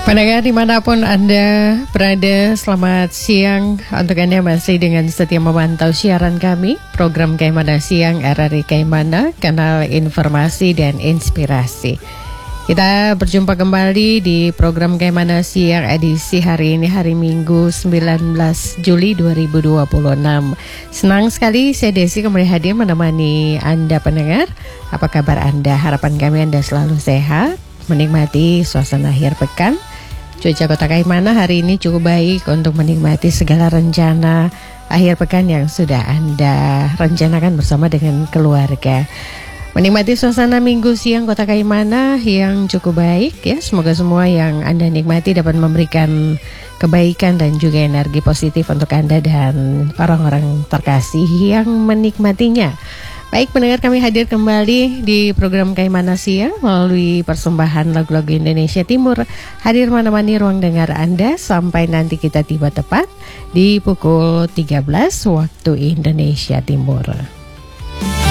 Pendengar dimanapun Anda berada, selamat siang. Untuk Anda masih dengan setia memantau siaran kami, program Kaimana Siang RRI Kaimana, kanal informasi dan inspirasi. Kita berjumpa kembali di program Kaimana Siang edisi hari ini, hari Minggu 19 Juli 2026. Senang sekali saya Desi kembali hadir menemani Anda pendengar. Apa kabar Anda? Harapan kami Anda selalu sehat, menikmati suasana akhir pekan. Cuaca Kota Kaimana hari ini cukup baik untuk menikmati segala rencana akhir pekan yang sudah Anda rencanakan bersama dengan keluarga. Menikmati suasana minggu siang Kota Kaimana yang cukup baik ya. Semoga semua yang Anda nikmati dapat memberikan kebaikan dan juga energi positif untuk Anda dan orang-orang terkasih yang menikmatinya. Baik pendengar, kami hadir kembali di program Kaimana Siang melalui persembahan lagu-lagu Indonesia Timur. Hadir menemani ruang dengar Anda sampai nanti kita tiba tepat di pukul 13 waktu Indonesia Timur.